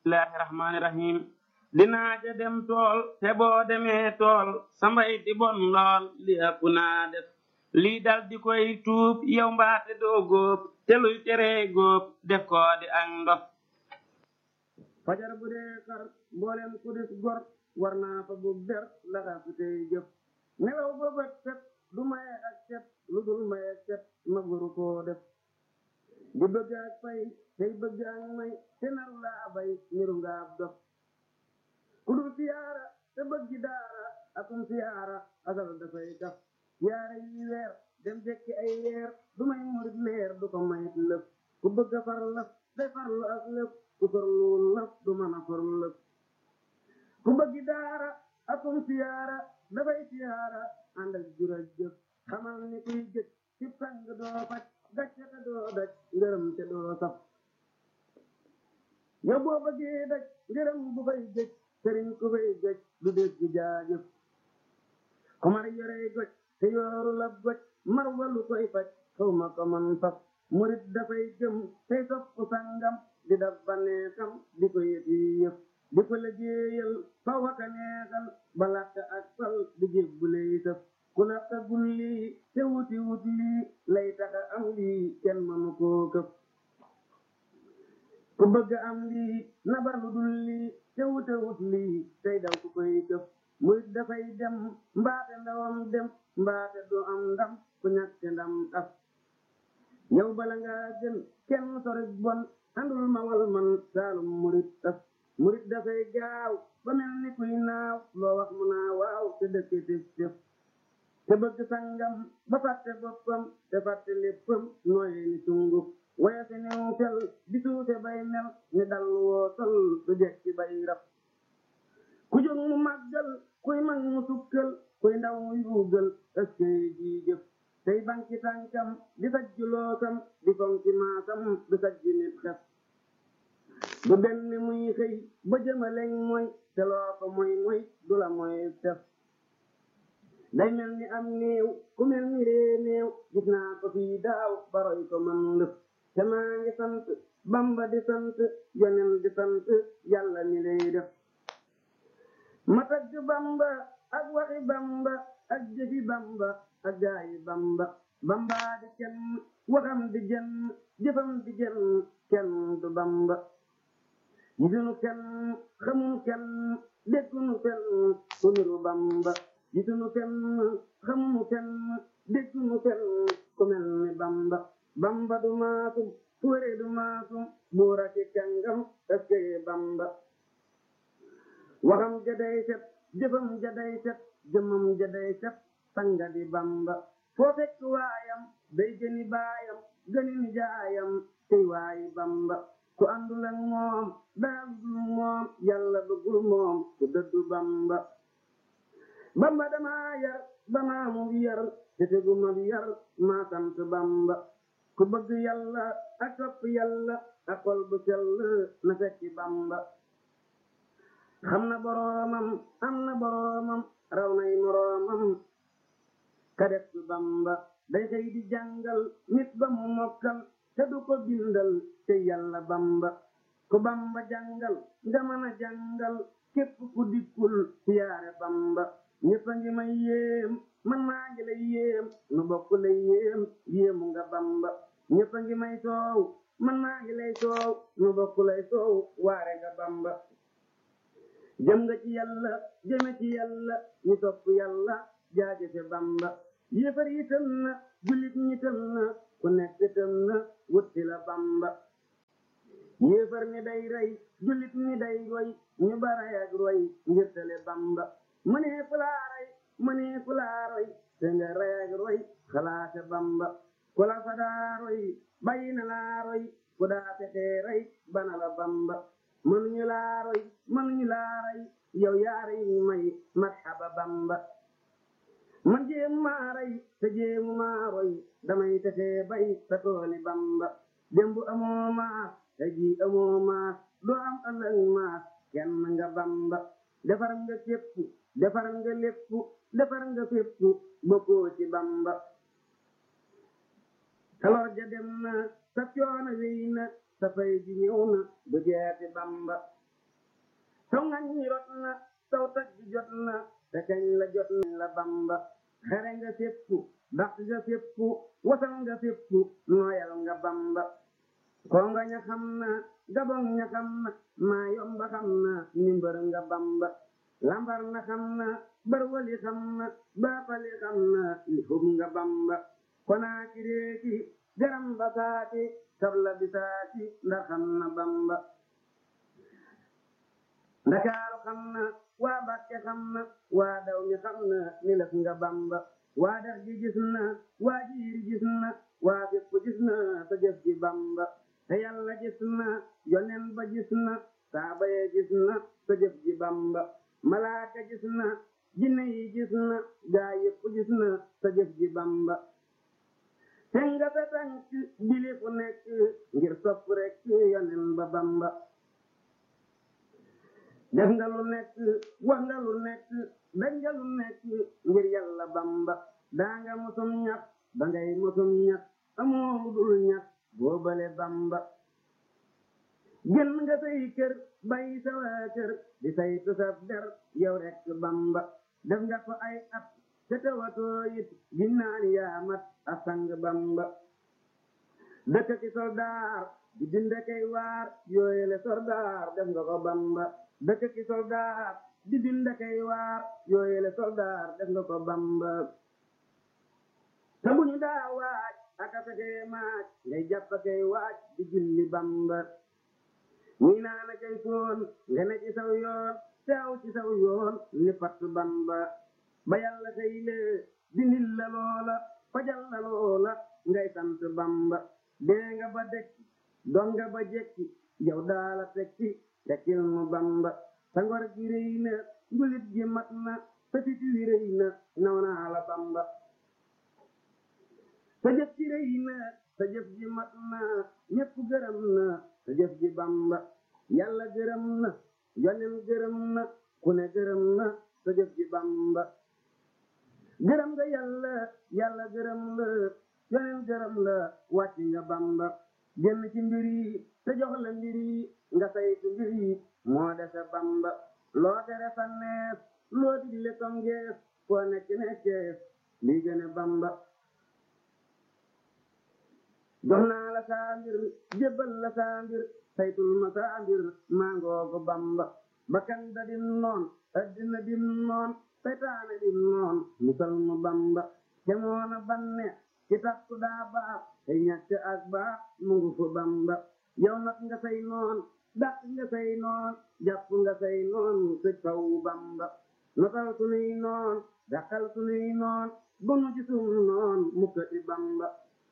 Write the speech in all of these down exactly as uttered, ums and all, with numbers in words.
bismillahi rahmaani rahim dinaa ja dem tool te boo demee tool sambay di bon lool li ëpp naa def lii dal di koy tuub yow mbaate doo góob te luy teree góob def ko di ak ndof fajar bu dee xar mboolem ku dis gor war naa fa bu der laxasu tey jëf nelaw ba bët set du maye ak set lu dul maye set ma guru koo def di bëgg ak fay tey bëgg ak may te naru laa bay niru nga ab dof ku dul siyaara te bëgg daara akum siyaara asal dafay kaf siyaara yi weer dem jekki ay weer du may murit leer du ko mayit lëf ku bëgg a far lëf day farlu ak lëf ku farluwul lëf du mën a far lëf ku bëgg daara akum siyaara dafay siyaara ànd ak juraj jëf xamal ni kuy jëj ci sang doo faj gàcce te doo daj ngërëm te doo saf yow boo bëggee daj ngërëm bu fay jëj sëriñ ku fay jëj du dégg jaajëf ku mar yorey goj te yooru la goj mar walu koy faj xaw ma ko man faf murit dafay gëm tey sopp sangam di daf baneekam di ko yëf yi yëf di ko liggéeyal fa waka neexal ba làkk ak sal di jébbu lay sëf ku làkkagul lii te wuti wut lii lay taxa am lii kenn mënu koo këf ku bëgg am lii nabar lu dul lii te wute wut lii tey daw ku koy këf murit dafay dem mbaate ndawam dem mbaate du am ndam ku ñàkke ndam af yow bala nga gën kenn sorit bon andul ma wal man saalum murit af murit dafay gaaw ba mel ni kuy naaw loo wax mu naa waaw te dëkke tif tif te bëgg sangam ba fàtte boppam te fàtte léppam nooye ni sunguf waya se new fel di suufe bay mel ni dal woo sol du jekki bay raf ku jóg mu màggal kuy mag mu sukkal kuy ndaw mu yuugal ëskey ji jëf tey banki tànkam di sajju loosam di fonki maasam du sajju nit xef du benn muy xëy ba jëmaleñ mooy te loo ko moy moy du la moy tef day mel ni am néew ku mel ni ree néew gis naa ko fii daaw baroy ko man lëf te maa ngi sant bamba di sant yonen di sant yàlla ni lay def ma tagg bamba ak waxi bamba ak jëfi bamba ak gaayi bamba bamba di kenn waxam di jenn jëfam di jenn kenn du bamba gisunu kenn xamunu kenn déggunu kenn ku niru bamba gisunu kenn xamunu kenn déggunu kenn ku mel ni bamba bamba du maasum tuure du maasum buura ci kàngam ëskeye bamba waxam jaday set jëfam jaday set jëmam jaday set sanga di bamba foo fekk waayam day gëni baayam gëni nijaayam tey waayi bamba ku àndul ak moom daa bëggul moom yàlla bëggul moom ku dëddu bamba bamba dama yar dama mu yar te tegu ma yar maa sant bamba ku bëgg yàlla ak topp yàlla ak xol bu sell na fekki bamba xam na boroomam am na boroomam raw nay moroomam ka def bamba day xëy di jàngal nit ba mu mokkal te du ko bindal te yàlla bamba ku bamba jàngal nga mën a jàngal képp ku dikkul siyaare bamba ñëpp a ngi may yéem man maa ngi lay yéem nu bokk lay yéem yéemu nga bamba ñëpp a ngi may soow man maa ngi lay soow nu bokk lay soow waare nga bamba jëm nga ci yàlla jëme ci yàlla ñu topp yàlla jaajëfe bamba yéefar yi tëm na jullit ñi tëm na ku nekk tëm na wutti la bamba yéefar ni day rey jullit ni day roy ñu baray ak roy ngir tele bamba mënee fu laa rey mënee fu laa roy te nga rey ak roy xalaate bamba ku la fa daa roy bàyyi na laa roy ku daa fexee rey bana la bamba mënuñu laa roy mënuñu laa rey yow yaare yi may marhaba bamba man jéemu maa rey te jéemu maa roy damay fexee bay sa tooli bamba démb amoo maas te ji amoo maas doo am ëllëg maas kenn nga bamba defar nga képp defar nga lépp defar nga fépp bokkoo ci bamba salor ja dem na sa coono wéy na sa fay ji ñëw na du jeeti bamba saw ngañ ñi rot na saw tag gi jot na te kañ la jot na la Bamba xere nga sépp dax nga sépp wasal nga sépp nooyal nga Bamba kongo ña xam na gabon ña xam na maa yomba xam na ni mbër nga Bamba lambar na xam na barwali xam na baapali xam na ni hub nga Bamba konaa ki réeki garam ba saati sabla bi saati ndax xam na Bamba ndakaaru xam na waa Bakke xam na waa daw mi xam na ni lëf nga Bamba waa dex gi gis na waa jiiri gis na waa fépp gis na sa jëf ji Bamba te yàlla gis na yonen ba gis na saaba ye gis na sa jëf ji Bamba malaaka gis na jinne yi gis na gaa yëpp gis na sa jëf ji Bamba te nga sa tànk bili fu nekk ngir sopp rek yonen ba Bamba def nga lu nekk wax nga lu nekk daj nga lu nekk ngir yàlla Bamba daa nga mosum ñax ba ngay mosum ñax amoo lu dul ñax boobale Bamba gën nga say kër bay sa waa kër di say tusab der yow rek Bamba def nga ko ay at te tawatoo it ginnaan yaa mat a sang Bamba dëkk ki soldaar di dinde kay waar yooyele soldaar def nga ko Bamba dëkk ki soldaar di dinde kay waar yooyele soldaar def nga ko Bamba te bu ñu daa waaj aka fekee maaj ngay jàpp kay waaj di julli Bamba ñii naana kay foon nga ne ci saw yoon teew ci saw yoon ni fatt Bamba ba yàlla kay lee dindil la loola fajal la loola ngay sant Bamba dee nga ba dekki doon nga ba jekki yow daala tekki tekkil mu Bamba sa ngor gi rëy na njulit gi mat na sa fit wi rëy na naw naa la Bamba sa jëf ji rëy na sa jëf ji mat na ñépp gërëm na sa jëf ji Bamba yàlla gërëm na yonen gërëm na ku ne gërëm na sa jëf ji Bamba gërëm nga yàlla yàlla gërëm la yonen gërëm la wàcc nga Bamba génn ci mbir yi te jox la mbir yi nga saytu mbir yi moo dese Bamba loo tere sa neef loo digle kom geef foo nekk nekkeef lii gëne Bamba jox naa la saa mbir jébbal la saa mbir saytul ma saa mbir mangoogu Bamba bakkan da dim noon addina dim noon saytaane dim noon musal mu Bamba jamono banne ci takku daa baax te ñàkk ak baax mu ngu fu Bamba yow nag nga say noon dàq nga say noon jàpp nga say noon tëj faw Bamba notal sunuy noon dàqal sunuy noon bunu ci sunu noon mukkati Bamba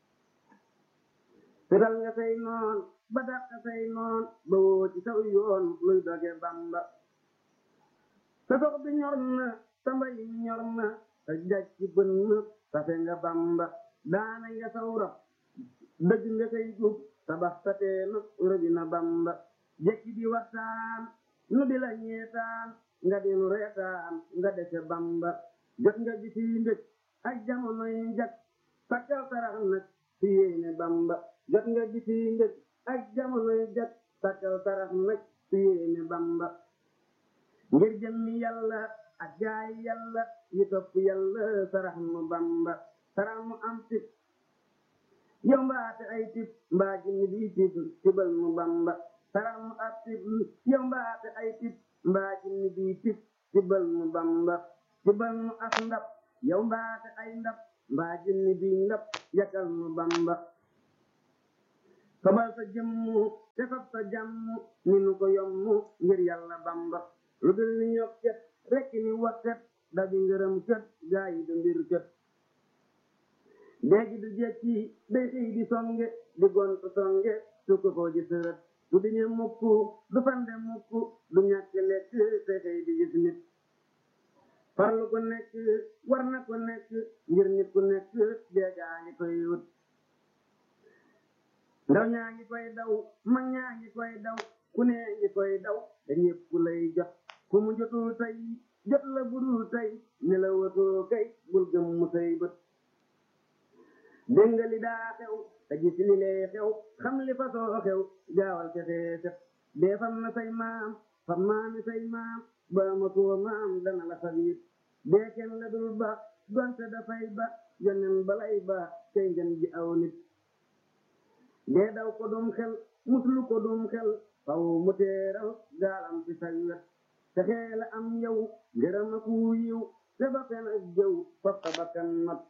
tëral nga say noon ba dàq say noon ba woo ci saw yoon luy doge Bamba sa dox bi ñor na sa mbay mi ñor na sa jaj ci bën na safe nga Bamba daana nga sawra dëgg nga say gub tabax sa teenu rëbi na Bamba jekki di waxtaan nu di la ñeetaan nga di nu reetaan nga dese Bamba jot nga bisi mbég ak jamonoy njak sakkal sarax nag si yéene Bamba jot nga bisi mbég ak jamonoy jak sakkal sarax nag si yéene Bamba ngir jëmmi yàlla ak gaay yàlla yi topp yàlla sarax mu Bamba sarax mu am tip yow mbaate ay tip mbaa jinni bi tip tibal mu Bamba sarax mu ab tip yow mbaate ay tip mbaa jinni bi tip tibal mu Bamba tibal mu ab ndab yow mbaate ay ndab mbaa jinni bi ndab yakal mu Bamba sobal sa jëmmu te fab sa jàmmu ni nu ko yommu ngir yàlla Bamba lu dul ni ñokket rekk ni wakkat dabi ngërëm kët gaa yi du mbir kët léegi du jekki day xëy di songe di gont songe su ko ko ji sërët du diñe mukk du fande mukk du ñàkk lekk te xëy di gis nit farlu ko nekk war na ko nekk ngir nit ku nekk deegaa ngi koy wut ndaw ñaa ngi koy daw mag ñaa ngi koy daw ku ne ngi koy daw te ñépp lay jot ku mu jotul tey jot la budul tey ne la watoo kay bul gëm mu say bët dégg nga li daa xew te gis li lee xew xam li fa soo xew gaawal te xee set dee fam na say maam fa maami say maam ba ma koo maam dana la xabiit deeken la dul ba donte dafay ba yonen balay ba cay ngeen ji aw nit dee daw ko dum xel muslu ko dum xel faw mu teeral gaalam ci sag wet te xeela am yow ngërëm ak wu yiw te ba fen ak jëw faf ka bakkan not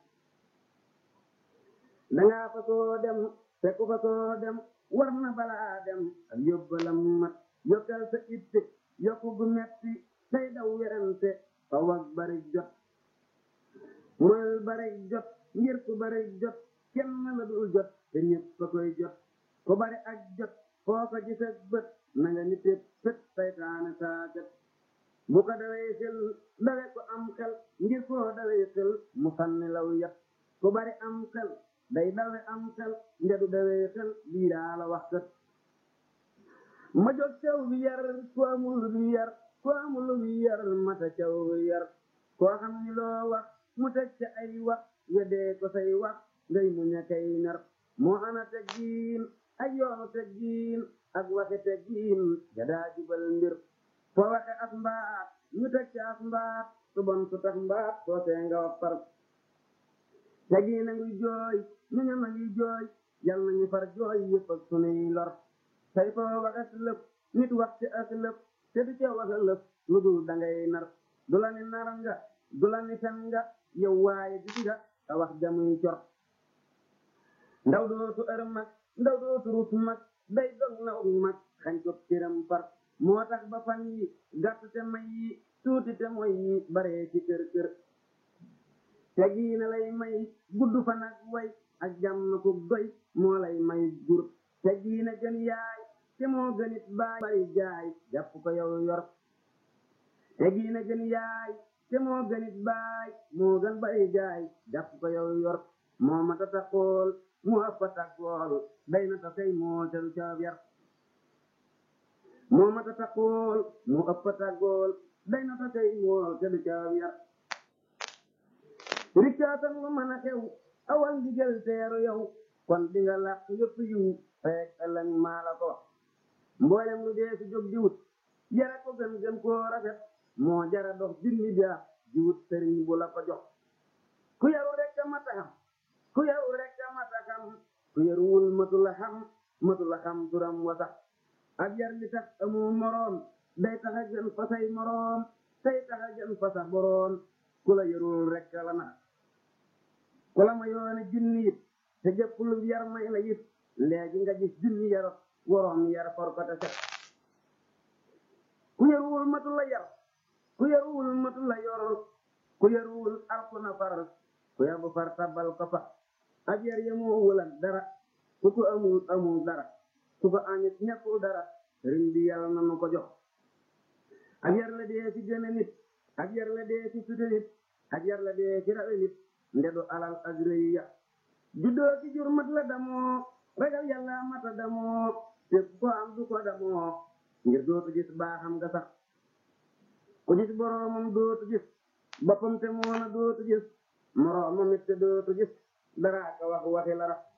dangaa fa soo dem te ku fa soo dem war na balaa dem ak yóbbalam mat yokkal sa itte yokku gu metti tey daw werante faw ak bari jot moyul bari jot ngir ku bari jot kenn la dul jot te ñëpp fa koy jot ku bari ak jot foo ko gis ak bët na nga nite pët saytaane saagat bu ko dawee xel dawe ko am xel ngir koo dawee xel mu sànni law yat ku bari am xel day dawe am xel ndedu dawee xel lii daa la wax kat ma jot caw bi yar ku amul bi yar ku amul bi yar mata caw bi yar koo xam ni loo wax mu teg ca ay wax weddee ko say wax ngay mu ñakay nar moo ana teggiin ak yoonu teggiin ak waxe teggiin jadaa jubal mbir foo waxe as mbaat ñu teg ca as mbaat su bon su tax mbaat soo see nga wax far teggiin a ngi jooy ñu ñam a ngi jooy yal nañu far jooy yëpp ak sunuy lor say foo waxe si lëf nit wax ci ak lëf te du ca waxe lëf lu dul dangay nar du la ni nar nga du la ni fen nga yow waaye gis nga a wax jamuy cor ndaw dootu ër mag ndaw dootu rus mag day dog na ug mag xañ ko tiram far moo tax ba fan yi gàtt te may yi tuuti te mooy yi baree ci kër kër te gii na lay may gudd fan ak way ak jàmm ku doy moo lay may gur te gii na gën yaay te moo gënit baay bari jaay jàpp ko yow yor te gii na gën yaay te moo gënit baay moo gën bari jaay jàpp ko yow yor moo mata taxool mu ëppa taxool day na ta kay moo teru caab yar moo mata taxool mu ëppa taxool day na ta kay moo teru caab yar riccaatam lu mën a xew awal ndigal teeru yow kon di nga làq yëpp yiw feek ëllëg maa la ko mboolem lu dee si jóg di wut yara ko gën gën koo rafet moo jara dox junni bia di wut sëriñ bu la ko jox ku yaru rek a mata xam ku yaru rek a mata xam ku yaruwul matu la xam matu la xam turam wasax ak yar li tax amul moroom day tax a gën fa say moroom tay tax a gën fa sa boroom ku la yarul rek la nax ku la ma yoone junni it te jëpp lu yar may la it léegi nga gis junni yar woroom yar for ko te set ku yaruwul matu la yar ku yaruwul matu la yor ku yaruwul alku na far ku yabu far tabal ko fa ak yar yemoo wulan dara ku ko amul amul dara ku ko añit ñàkkul dara sëriñ bi yàlla na nu ko jox ak yar la dee ci gën a nit ak yar la dee ci sute nit ak yar la dee ci rawe nit ndedu alal ak rëy ya juddoo ci jur mat la damoo ragal yàlla mata damoo te ko am du ko damoo ngir dootu gis baaxam nga sax ku gis boroomam dootu gis boppam te moona dootu gis moroomam it te dootu gis dara ka wax waxi la rax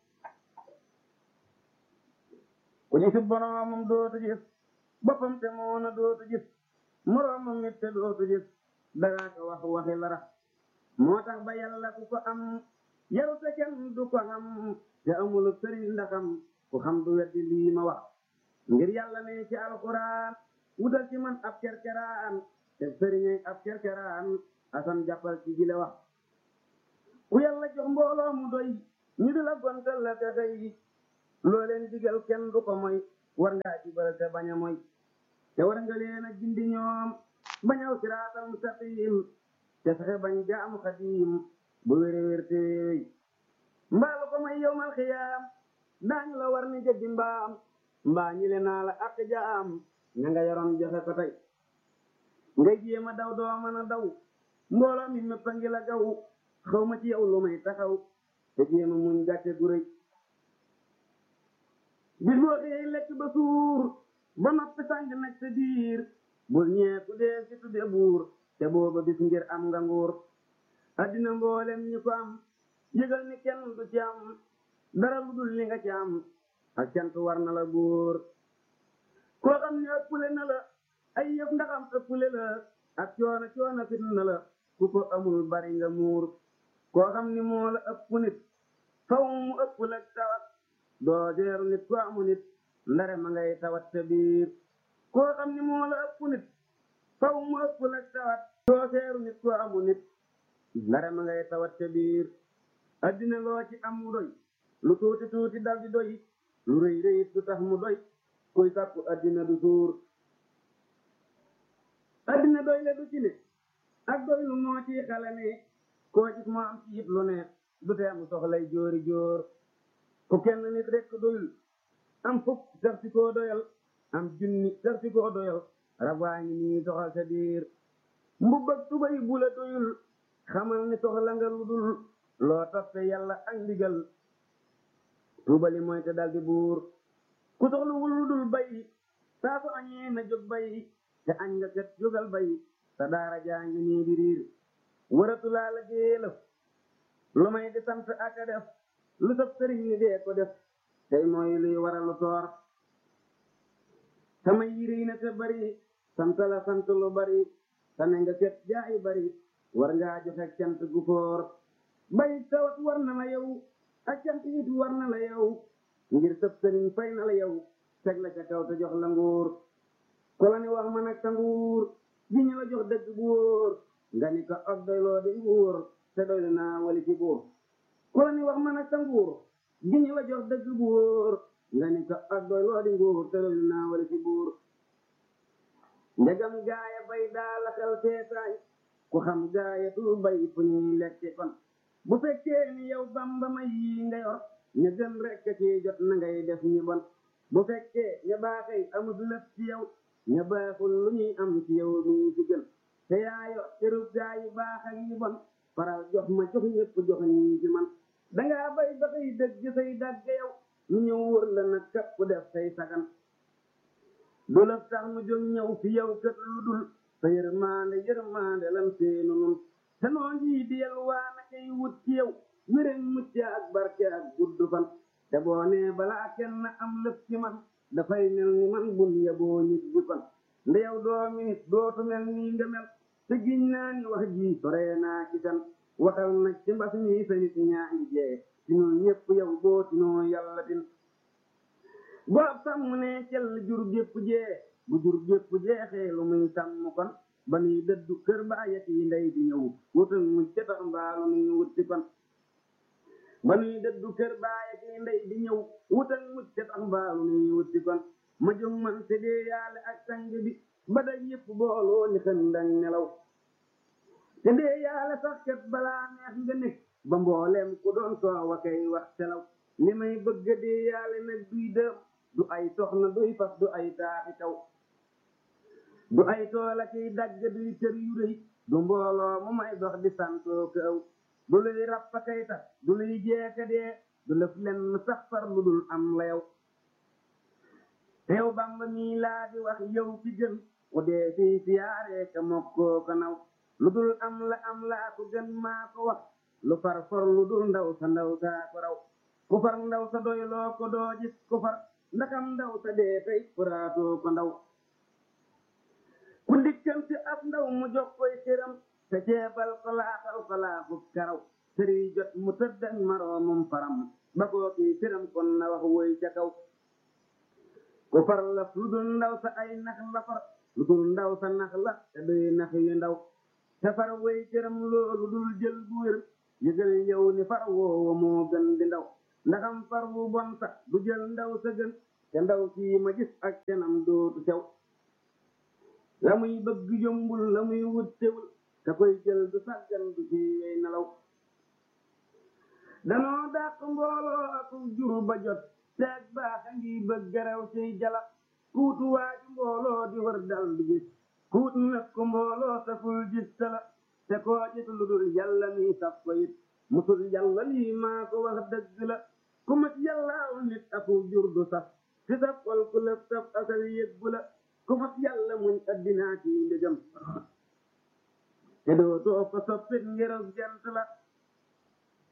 ku gis boroomam dootu gis boppam te moona dootu gis moroomam it te dootu gis dara ka wax waxi la rax moo tax ba yàlla ku ko am yaru te kenn du ko xam te amul sëriñ ndaxam ku xam du weddi lii ma wax ngir yàlla ne ci alxuraan wutal ci man ab kerkeraan te sëriñay ab kerkeraan asan jàppal ci jile wax ku yàlla jox mbooloo mu doy ñu di la gontal la te day loo leen digal kenn du ko moy war ngaa jubal te bañ a moy te war nga leen a gindi ñoom bañaw siraatal mustaqim te fexe bañ jaamu xadim bu wér wér te wéy mbaalu ko may yowmal xiyaam daañu la war ni jëggi mbaam mbaa ñi le naa la ak jaam ña nga yoroon joxe ko tey ngay jéema daw doo mën a daw mbooloo mi mépp a ngi la gaw xaw ma ci yow lu may taxaw te jéema muñ gàcce gu rëy bis boo xëyee lekk ba suur ba noppi sàng nag sa biir bul ñee ku dee ci tudde buur te booba bis ngir am nga nguur addina mboolem ñi ko am yëgal ni kenn du ci am dara lu dul li nga ci am ak cant war na la buur koo xam ne ëppule na la ay yëf ndaxam ëppule la ak coono coono fitna la ku ko amul bari nga muur koo xam ni moo la ëpp nit faw mu ëpp la tawat doo jeeru nit ku amu nit ndare ma ngay tawat te biir koo xam ni moo la ëpp nit faw mu ëpp la tawat doo seeru nit ku amu nit ndare ma ngay tawat te biir addina loo ci am mu doy lu tuuti tuuti dal di doy lu rëy rëyit du tax mu doy kuy sàkku addina du suur addina doy le du ci ne ak doy lu moo ci xale ne koo gis moo am ci yit lu ne du tee mu soxlay jóori jóor ku kenn nit rekk doyul am fukk sax si koo doyal am junni sax si koo doyal rabaa ngi nii soxal sa diir mbubb ak tubay bu la doyul xamal ni soxla nga lu dul loo toppe yàlla ak ndigal tuubali mooy te daldi buur ku soxla wul lu dul bay saa su añee na jóg bay te añ nga kat jógal bay sa daara jaa ngi nii di riir waratu laa la géelëf lu may di sant ak a def lu sab sëriñ ni dee ko def tey mooy luy waralu toor sama yiri na te bari sant la sant lu bari tane nga kat jaayi bari war ngaa joxe cant gu foor bay tawat war na la yow ak cant it war na la yow ngir sab sëriñ fay na la yow teg la ca kaw te jox la nguur ko la ni wax ma nag sa nguur gi ñu la jox dëgg bu wóor nga ni ko ak doyloo di nguur te doylu naa wali ci buur ko la ni wax ma nag sa nguur gi ñu la jox dëgg bu wóor nga ni ko ak doyloo di nguur te doylu naa wali ci buur njagam gaaya bay daa la xel seetaay ku xam gaaya tul bay fu ñuy lekke kon bu fekkee ni yow bamba may yi nga yor ña gën rekk ci jot na ngay def ñi bon bu fekkee ña baaxee amut lépp ci yow ña baaxul lu ñuy am ci yow mii ci gën te yaa yor cërub gaa yi baax ak yi bon faral jox ma jox ñëpp jox ñii ci man dangaa bay ba say dëgg say dagg yow ñu ñëw wër la nag kapp def say sagan du la tax mu jóg ñëw fi yow kët lu dul sa yërmaande yërmaande lam seenu nun te noo ngi di yalwaana kay wut ci yow wéren mucc ak barke ak gudd fan te boo nee balaa kenn am lépp ci man dafay mel ni man bun yaboo nit bi fan nde yow doomi nit dootu mel nii nga mel te giñ naa ni wax ji soree naa ci kan waxal nag ci mbas mi sa nit ñaa ngi jee ci noonu ñëpp yow boo ci noo yàlla tin boo ab sàmm ne cell jur gépp jee bu jur gépp jeexee lu muy sàmm kon ba nuy dëddu kër baayat yi ndey di ñëw wutal mu ca tax mbaalu nuy wut ci kon ba nuy dëddu kër baayat yi ndey di ñëw wutal mu ca tax mbaalu nuy wut ci kon ma jóg man te dee yaale ak sang bi ba day yëpp booloo ni xëndang nelaw te dee yaale sax kat balaa neex nga nekk ba mbooleem ku doon soowa kay wax selaw li may bëgg dee yaale nag duy dëm du ay soxna duy fas du ay taaxi kaw du ay toola kiy dagg duy kër yu rëy du mbooloo mu may dox di santoo kaw du luy rappa kay tax du luy jeeka dee du lëf lenn sax far lu dul am la yow te yow bamba mii laa di wax yow ci gën ku dee fii siyaaree ka mokkoo ko naw lu dul am la am laa ko gën maa ko wax lu far for lu dul ndaw sa ndaw saa ko raw ku far ndaw sa doy loo ko doo gis ku far ndakam ndaw sa dee tey furaatoo ko ndaw ku dikkante ab ndaw mu jox koy xiram te ceebal ko laaxal ko laaxub karaw sëri jot mu tëddak maroomum faram ba koo kii xiram kon na wax woy ca kaw ku far la lu dul ndaw sa ay nax la far lu dul ndaw sa nax la te duy nax yu ndaw te far woy xiram loolu dul jël bu wér yëgal yow ni far woowa moo gën di ndaw ndaxam far bu bon sax du jël ndaw sa gën te ndaw sii ma gis ak canam dootu sew la muy bëgg yombul la muy wut sewul ka koy jël du sàggan du ci yey nelaw danoo dàq mbooloo ak jur ba jot teeg baax a ngi bëgg rew ciy jala kuutu waaju mbooloo di war dal di gis kuut nag ko mbooloo saful gis tala te koo gis lu dul yàlla mi saf ko it musul yàlla lii maa ko wax dëgg la ku mat yàllaaw nit aku jur du saf ci saf xol ku lëf saf asal yëggu la ku mat yàlla muñ addinaa ci ndegam te doo too ko soppit ngirog jant la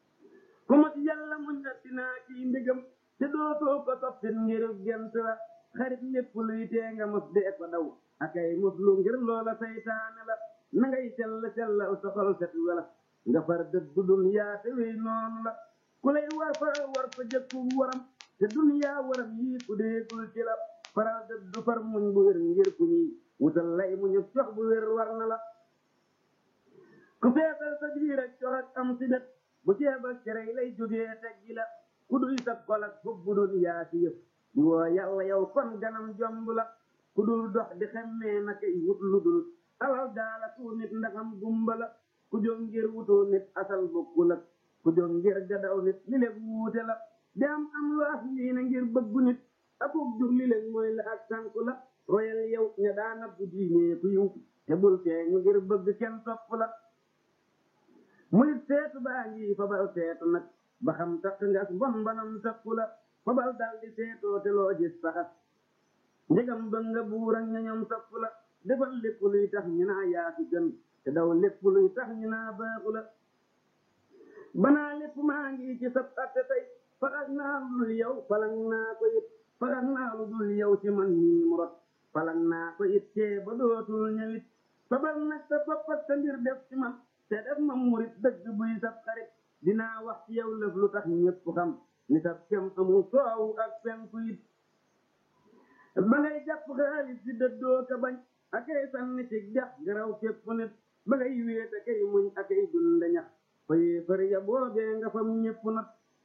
ku mat yàlla muñ addinaa ci ndegam te doo too ko soppit ngirog jant la xarit lépp luy tee nga mos dee ko daw akay mos lu ngir loola saytaane la na ngay sell sellal sa xol set wala nga far dëddu dunyaa te wey noonu la ku lay war fa war fa jëkku waram te dunyaa waram yii ku deegul ci la faral dëddu far muñ bu wér ngir ku ñuy wutal lay mu ñu cox bu wér war na la ku feesal sa biir ak cox ak am si det bu ceeb ak cere lay jógee teggi la ku duy sa xol ak fub bu dunyaa ci yëf di woo yàlla yow kon ganam jomb la ku dul dox di xemmee na kay wut lu dul alal daala ku nit ndaxam gumba la ku jóg ngir wutoo nit asal bokku la ku jóg ngir gadaw nit li leen wuute la di am am lu as lii na ngir bëggu nit akub jug li leen mooy la ak sànku la royal yow ña daana bu diinee ku yiw te bul feeñu ngir bëgg kenn topp la muy seetu baa ngi fabal seetu nag ba xam takk nga mbon mbanam takku la fabal dal di seetoo te loo gis saxas njëgam ba nga buur ak ñañam topp la defal lépp luy tax ñu naa yaa fi gën te daw lépp luy tax ñu naa baaxu la banaa lépp maa ngi ci sab atte tey faxas naa lu dul yow falang naa ko it faxas naa lu dul yow ci man nii mu rot falang naa ko it cee ba dootul ñëwit fabal nag sa bopp ak sa mbir def ci man te def ma murit dëgg buy sab xarit dinaa wax ci yow lëf lu tax ñëpp xam ni sab kem amul soowu ak penku it ba ngay jàpp xaalis di dëddoo ka bañ akay sànni ci dex garaw képp nit ba ngay wéet akay muñ akay dunda ñax faye fari ya boobee nga fam ñëpp nat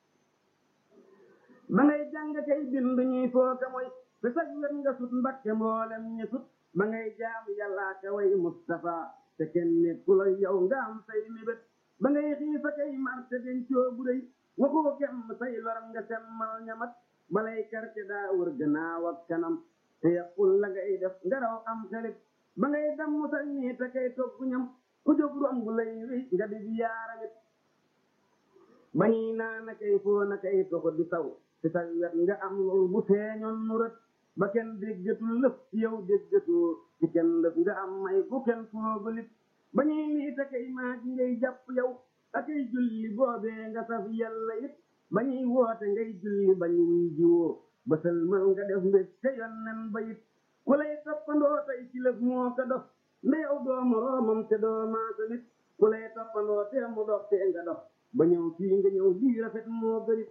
ba ngay jàng kay bind ñuy fooka mooy te sag wet nga sut mbakke mboolem ñi sut ba ngay jaamu yàllaa ka way Mustafa te kenn nekku la yow nga am say mébét ba ngay xiifa kay mar te dencoo bu rëy waxoo kem say lor nga semmal ñamat balay karte daa wër gannaaw ak kanam te yàqul la ngay def ngaraw am xelit ba ngay damm sa ñii te kay togg ñam ku jóg romb lay wéy nga di yaaramit ba ñuy naa na kay foo na kay toxo di taw ci sa wet nga am lool bu feeñoon nu rët ba kenn déggatul lëf ci yow déggatoo ci kenn lëf nga am may bu kenn foogalit ba ñuy lii te kay maaj ngay jàpp yow akay julli boobee nga saf yàlla it ba ñuy woote ngay julli bañ wuy jiwoo ba sëlmal nga def mbég te yonnen ba it ku lay toppandoo tey ci lëf moo ko dox nda yow doo moroomam te doo maasa nit ku lay toppandoo te mu dox te nga dox ba ñëw fii nga ñëw lii rafet moo gërit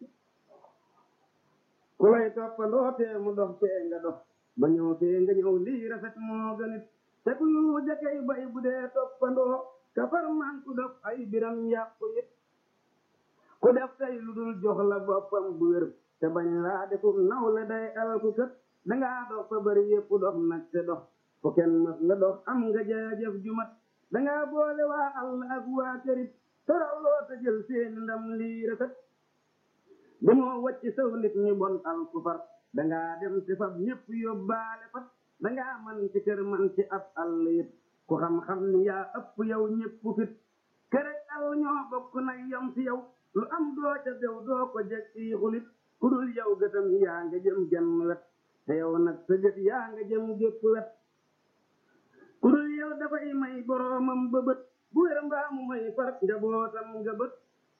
ku lay toppandoo te mu dox te nga dox ba ñëw fii nga ñëw lii rafet moo gënit te ku yu jëkkay bay bu dee toppandoo ka far man ku dox ay biram yàqu it ku def tey lu dul jox la boppam bu wér te bañ laa defum naw la day alku kët dangaa dox fa bari yépp dox nag te dox fu kenn mës la dox am nga jaajëf jumat dangaa boole waa àll ak waa kërit taraw loo te jël seeni ndam lii rafet damoo wacc saw nit ñu bon alku far dangaa dem te fab ñépp yóbbaale fat dangaa man ci kër man ci ab àll it ku xam-xam ni yaa ëpp yow ñépp fit kërek àll ñoo bokk nag yam ci yow lu am doo ca dew doo ko jeg ci xulit ku dul yow gëtam yaa nga jëm genn wet te yow nag sa gët yaa nga jëm gépp wet ku dul yow dafay may boroomam ba bët bu wér mbaamu may far njabootam nga bët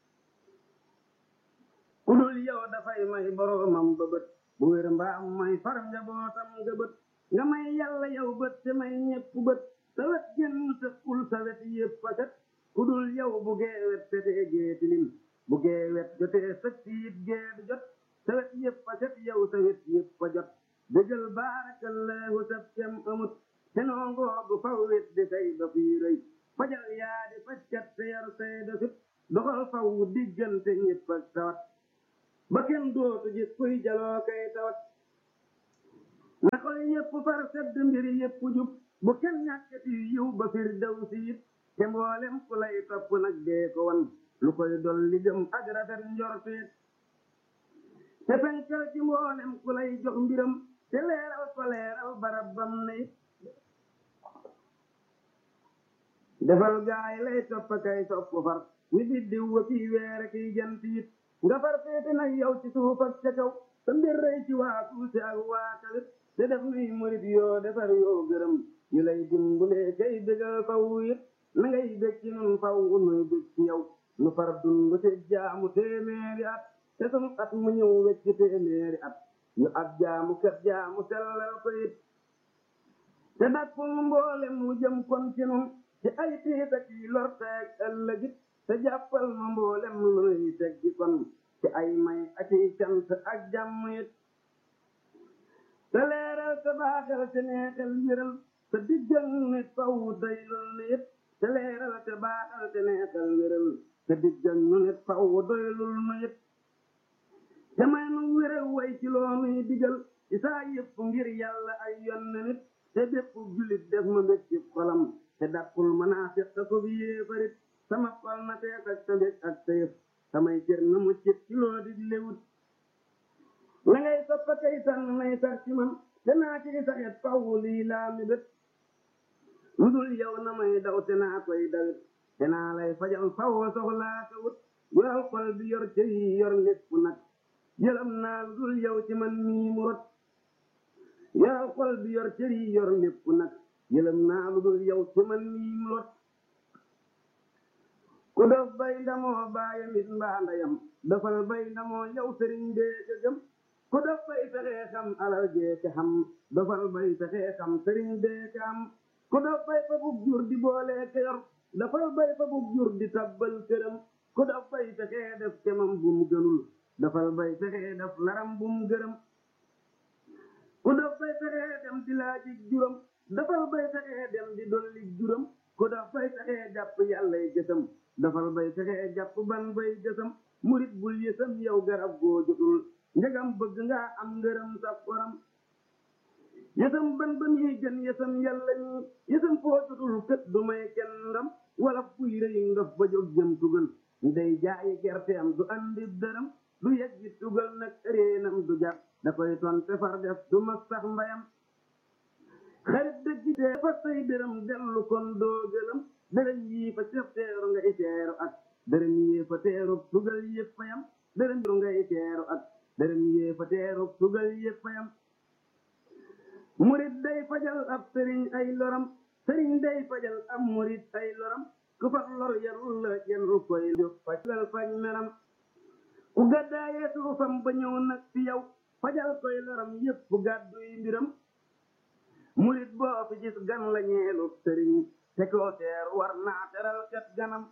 ku dul yow dafay may boroomam ba bët bu wér mbaamu may far njabootam nga bët nga may yàlla yow bët te may ñépp bët sa wet génn sa kul sa wet yépp a set ku dul yow bu gee wet te tee gee tilim bu gee wet jotee sëkk it gee du jot sa wet yépp a set yow sa wet yépp a jot dëggal baarakallahu sab kem amut te noo ngoogu faw wet di say ba fii rëy fajal yaa di fajkat te yar say dofit doxal faw diggante ñépp ak tawat ba kenn dootu gis kuy jaloo kay tawat na xol yépp far sedd mbir yépp jub bu kenn ñàkkati yiw ba fir daw si it te mboolem ku lay topp nag dee ko wan lu koy dolli gëm ak rafet njorteet te fenkal ci mboolem ku lay jox mbiram te leeral ko leeral barab bam ne it defal gaay lay topp kay topp far ni biddiw wa kii weer kiy jant it nga far féete nag yow ci suuf ak ca kaw sa mbir rëy ci waa suusi ak waa kawit te def nuy murit yoo defar yoo gërëm yu lay dimbulee kay bégal faw it na ngay bég ci nun faw nuy bég ci yow nu far dund ci jaamu téeméeri at te sunu at mu ñëw wecc téeméeri at yu ab jaamu kat jaamu sellal ko it te dakkul mboolem mu jëm kon ci nun ci ay tiis ak yi lor teeg ëllëgit te jàppal ma mboolem lu nuy teg ci kon ci ay may ak i cant ak jàmm it te leeral te baaxal te neexal wéral te diggal nit faw doylul nit te leeral te baaxal te neexal wéral te diggal nu nit faw doylul nit te may nu wéral way ci loo nuy digal ci saa yëpp ngir yàlla ay yonne nit te bépp julit def ma mbég ci xolam te dakkul manaafiq te ko bi yéefarit sama xol na tees ak sa mbég ak sa yëf samay cër na mu cit ci loo di léwut la ngay soppa kay tànn nay sax ci man te naa ci saxet faw lii laa mi bét lu dul yow na may daw te naa koy dawit te naa lay fajal faw soxlaa ka wut yoral xol bi yor cër yi yor lépp nag yëlam naa lu dul yow ci man mii mu rot yoral xol bi yor cër yi yor lépp nag yëlam naa lu dul yow ci man mii mu rot ku dof bay ndamoo baayam it mbaa ndeyam dafal bay ndamoo yow sëriñ bee ka gëm ku dof bay fexee xam alal jee ka xam dafal bay fexee xam sëriñ bee ka am ku dof bay fa bug jur di boolee ka yor dafal bay fa bug jur di tabbal këram ku dof bay fexee def kemam bu mu gënul dafal bay fexee def laram bu mu gërëm ku dof bay fexee dem di laajig juróom dafal bay fexee dem di dollig juróom ku dof bay fexee jàpp yàllay gësam dafal bay fexee jàpp ban bay gësam murit bul yësam yow garab goo jotul njëgam bëgg nga am ngërëm sa borom yësam ban ban yi gën yësam yàlla ñi yësam foo jotul kët du may kenn ndam wala fuy rëyi ndof ba jóg jëm tugal day jaayi gerte am du andi dërëm du yeggi tugal nag reenam du jar da koy ton te far def du mas sax mbayam xarit dëgg tee fa say dërëm dellu kon doo gëlëm dërëm yii fa sef teeru nga i teeru ak dërëm yii fa teeru tugal yëpp fayam dërëm yu nga i teeru ak dërëm yii fa teeru tugal yëpp fayam murit day fajal ab sëriñ ay loram sëriñ day fajal ab murit ay loram ku far lor yarul la yenru koy jóg fajal faj meram ku gàddaayee suufam ba ñëw nag fi yow fajal koy loram yëpp gàdduy mbiram murit boo fi gis gan la ñeelu sëriñ te koo teer war naa teral kat ganam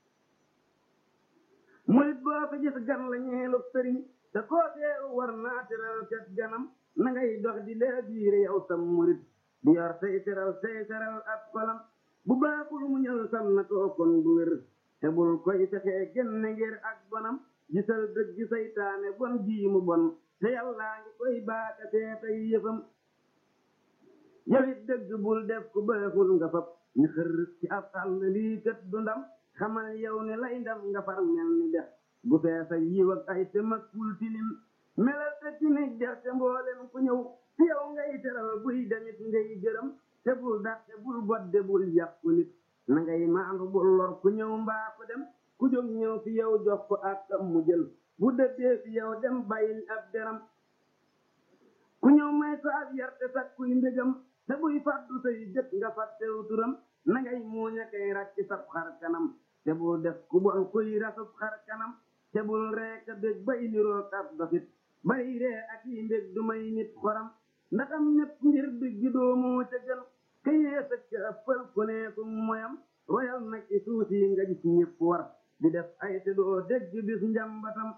murit boo fi gis gan la ñeelu sëriñ te koo teer war naa teral kat ganam na ngay dox di lee biire yow sam murit di yor say teral say teral ak kolam bu baaxul mu ñëw sam na too kon bu wér te bul koy fexee génne ngir ak bonam gisal dëgg saytaane bon jii mu bon te yàllaa ngi koy baaka seetay yëfam yowit dëgg bul def ku baaxul nga fab ñu xër ci ab àll lii kat du ndam xamal yow ne lay ndam nga far mel ni dex gu feesa yiw ak ay te makkul tilim melal te ci ni dex te mboolem ku ñëw fi yow ngay teral buy damit ngay gërëm te bul dàqe bul bodde bul yàpp nit na ngay maandu bul lor ku ñëw mbaa ko dem ku jóg ñëw fi yow jox ko ak am mu jël bu dëddee fi yow dem bàyyil ab deram ku ñëw may sa ab yar te sakkuy mbégam te buy fàddu say jët nga fàttew turam na ngay muuña kay ràcc sab xar kanam te bul def ku bon kuy rasub xar kanam te bul reeka bég bay niroog ab dofit bari ree ak yi mbég du may nit xoram ndaxam ñépp ngir diggi doomoo ca gën ka yeesëg ca ëppal ku neeku moyam royal nag ci suusi nga gis ñépp war di def ay te doo dégg bis njambatam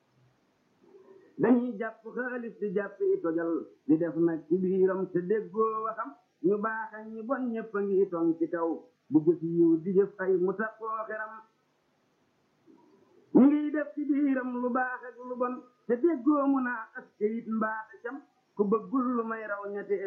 dañuy jàpp xaalis di jàpp i tojal di def nag ci biiram te déggoo waxam ñu baax ak ñi bon ñépp a ngi tong ci kaw di jëf yiw di jëf ay mu takkoo xeram ñu ngi def ci biiram lu baax ak lu bon te déggoo mu naa ak kayit mbaax cam ku bëggul lu may raw ñette